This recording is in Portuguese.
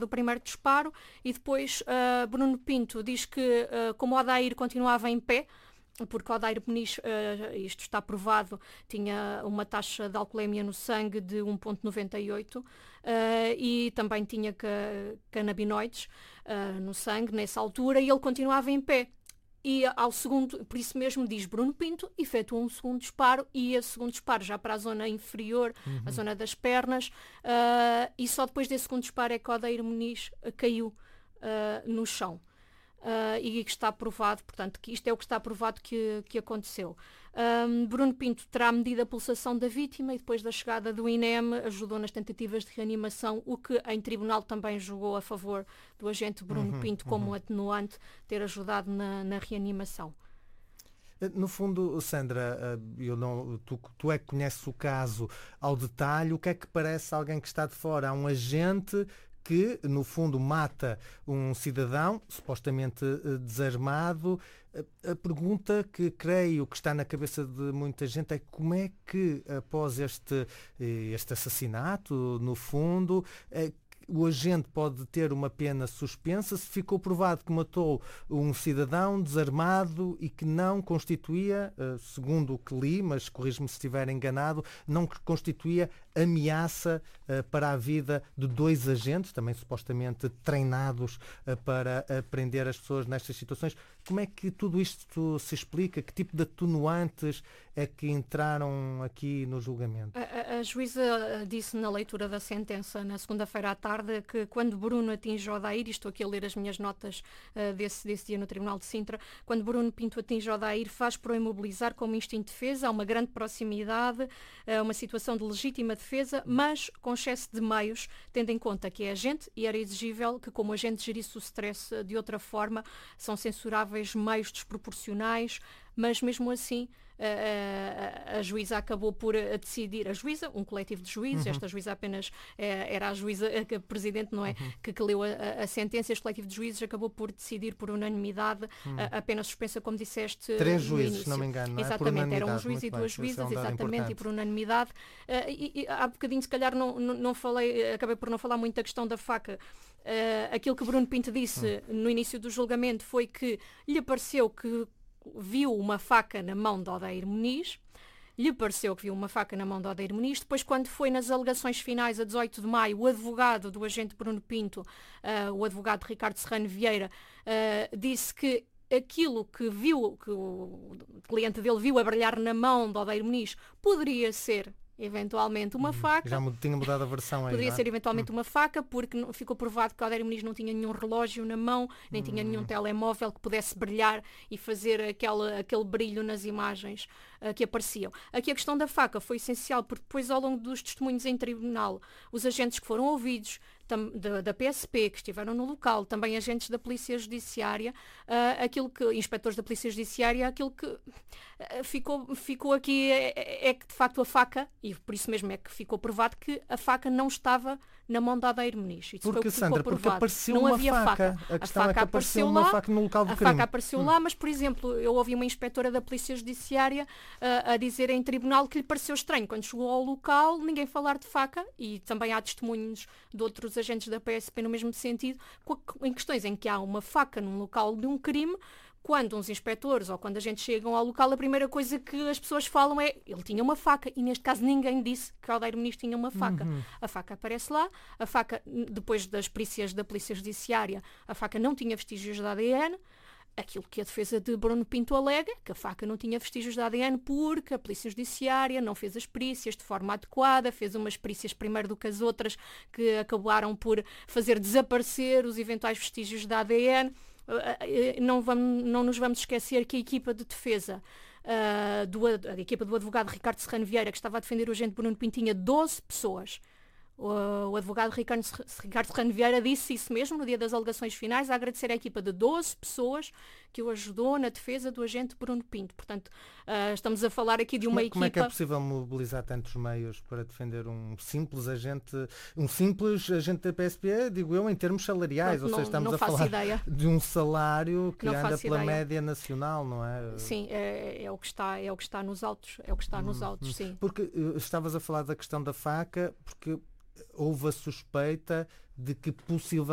o primeiro disparo e depois Bruno Pinto diz que como Odair continuava em pé, porque Odair Muniz, isto está provado, tinha uma taxa de alcoolemia no sangue de 1,98 e também tinha canabinoides no sangue nessa altura e ele continuava em pé. E ao segundo, por isso mesmo diz Bruno Pinto, efetuou um segundo disparo e esse segundo disparo já para a zona inferior, a zona das pernas, e só depois desse segundo disparo é que Odair Muniz caiu no chão. E que está provado, portanto, que isto é o que está provado que aconteceu. Bruno Pinto terá medido a pulsação da vítima e depois da chegada do INEM ajudou nas tentativas de reanimação, o que em tribunal também julgou a favor do agente Bruno Pinto como atenuante ter ajudado na reanimação. No fundo, Sandra, tu é que conheces o caso ao detalhe, o que é que parece alguém que está de fora? Há um agente que, no fundo, mata um cidadão, supostamente desarmado. A pergunta que creio que está na cabeça de muita gente é como é que, após este assassinato, no fundo, o agente pode ter uma pena suspensa se ficou provado que matou um cidadão desarmado e que não constituía, segundo o que li, mas corrijo-me se estiver enganado, não constituía ameaça para a vida de dois agentes, também supostamente treinados para prender as pessoas nestas situações. Como é que tudo isto se explica? Que tipo de atenuantes é que entraram aqui no julgamento? A juíza disse na leitura da sentença na segunda-feira à tarde que quando Bruno atinge Odair, estou aqui a ler as minhas notas desse dia no Tribunal de Sintra, quando Bruno Pinto atinge Odair faz para o imobilizar como instinto de defesa, há uma grande proximidade, uma situação de legítima defesa, mas com excesso de meios, tendo em conta que é agente e era exigível que como agente gerisse o stress de outra forma, são censuráveis meios desproporcionais, mas mesmo assim a juíza acabou por decidir, um coletivo de juízes, esta juíza apenas era a juíza, a presidente, não é, que leu a sentença, este coletivo de juízes acabou por decidir por unanimidade a pena suspensa, como disseste. 3 juízes, se não me engano, não é? Exatamente, era um juiz e duas juízas, exatamente, e por unanimidade. E há bocadinho, se calhar, não falei, acabei por não falar muito da questão da faca. Aquilo que Bruno Pinto disse no início do julgamento foi que lhe pareceu que viu uma faca na mão de Odair Muniz, depois quando foi nas alegações finais a 18 de maio, o advogado do agente Bruno Pinto, o advogado Ricardo Serrano Vieira, disse que aquilo que viu, que o cliente dele viu a brilhar na mão de Odair Muniz, poderia ser eventualmente uma faca. Já tinha mudado a versão aí. Poderia ser eventualmente uma faca, porque ficou provado que Odair Muniz não tinha nenhum relógio na mão, nem tinha nenhum telemóvel que pudesse brilhar e fazer aquele brilho nas imagens que apareciam. Aqui a questão da faca foi essencial, porque depois, ao longo dos testemunhos em tribunal, os agentes que foram ouvidos, da PSP, que estiveram no local, também agentes da Polícia Judiciária, inspectores da Polícia Judiciária, aquilo que ficou aqui é que, de facto, a faca, e por isso mesmo é que ficou provado que a faca não estava na mão de Odair Muniz. Porque, Sandra, porque apareceu uma faca. A questão é que apareceu uma faca no local do crime. A faca apareceu lá, mas, por exemplo, eu ouvi uma inspetora da Polícia Judiciária a dizer em tribunal que lhe pareceu estranho quando chegou ao local ninguém falar de faca, e também há testemunhos de outros agentes da PSP no mesmo sentido, em questões em que há uma faca num local de um crime. Quando uns inspectores ou quando agentes chegam ao local, a primeira coisa que as pessoas falam é ele tinha uma faca, e neste caso ninguém disse que Odair Muniz tinha uma faca. A faca aparece lá, a faca, depois das perícias da Polícia Judiciária, a faca não tinha vestígios de ADN. Aquilo que a defesa de Bruno Pinto alega, que a faca não tinha vestígios de ADN porque a Polícia Judiciária não fez as perícias de forma adequada, fez umas perícias primeiro do que as outras que acabaram por fazer desaparecer os eventuais vestígios de ADN. Não nos vamos esquecer que a equipa de defesa, a equipa do advogado Ricardo Serrano Vieira, que estava a defender o agente Bruno Pinto, tinha 12 pessoas. O advogado Ricardo Serrano Vieira disse isso mesmo no dia das alegações finais, a agradecer à equipa de 12 pessoas que o ajudou na defesa do agente Bruno Pinto. Portanto, estamos a falar aqui de uma equipa... Como é que é possível mobilizar tantos meios para defender um simples agente da PSP, digo eu, em termos salariais? Ou seja, estamos a falar de um salário que anda pela média nacional, não é? Sim, é o que está nos autos. Sim. Porque estavas a falar da questão da faca, porque houve a suspeita de que possivelmente